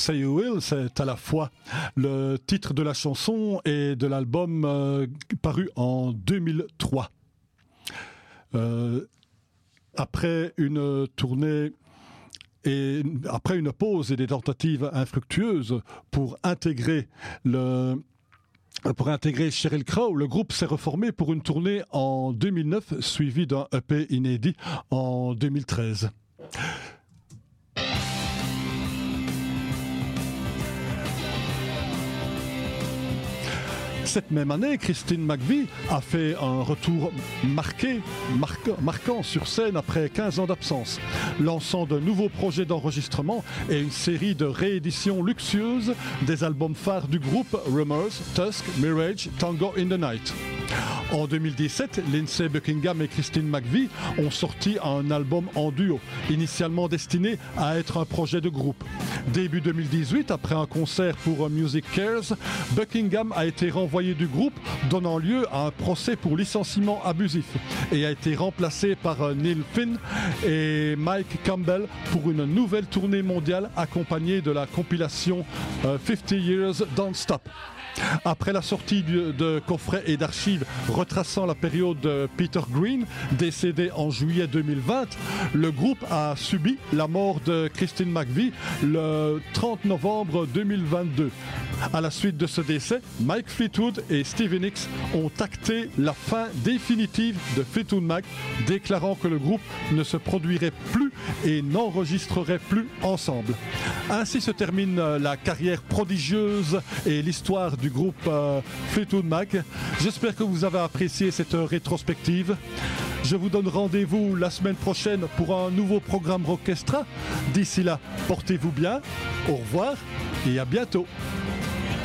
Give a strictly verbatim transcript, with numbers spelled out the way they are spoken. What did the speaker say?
Say You Will, c'est à la fois le titre de la chanson et de l'album euh, paru en deux mille trois. Euh, après une tournée et après une pause et des tentatives infructueuses pour intégrer le Pour intégrer Sheryl Crow, le groupe s'est reformé pour une tournée en deux mille neuf, suivie d'un E P inédit en deux mille treize. Cette même année, Christine McVie a fait un retour marqué, marquant, marquant sur scène après quinze ans d'absence, lançant de nouveaux projets d'enregistrement et une série de rééditions luxueuses des albums phares du groupe Rumours, Tusk, Mirage, Tango in the Night. En deux mille dix-sept, Lindsey Buckingham et Christine McVie ont sorti un album en duo, initialement destiné à être un projet de groupe. Début deux mille dix-huit, après un concert pour Music Cares, Buckingham a été renvoyé du groupe, donnant lieu à un procès pour licenciement abusif, et a été remplacé par Neil Finn et Mike Campbell pour une nouvelle tournée mondiale accompagnée de la compilation uh, fifty years Don't Stop. Après la sortie de, de coffrets et d'archives retraçant la période de Peter Green, décédé en juillet deux mille vingt, le groupe a subi la mort de Christine McVie le trente novembre deux mille vingt-deux. À la suite de ce décès, Mike Fleetwood et Stevie Nicks ont acté la fin définitive de Fleetwood Mac, déclarant que le groupe ne se produirait plus et n'enregistrerait plus ensemble. Ainsi se termine la carrière prodigieuse et l'histoire du groupe euh, Fleetwood Mac. J'espère que vous avez apprécié cette rétrospective. Je vous donne rendez-vous la semaine prochaine pour un nouveau programme Rockestra. D'ici là, portez-vous bien, au revoir et à bientôt.